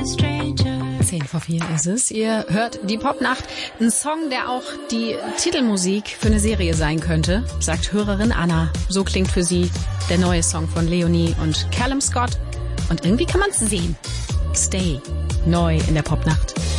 10:04 ist es. Ihr hört die Popnacht. Ein Song, der auch die Titelmusik für eine Serie sein könnte, sagt Hörerin Anna. So klingt für sie der neue Song von Leonie und Callum Scott. Und irgendwie kann man es sehen. Stay. Neu in der Popnacht.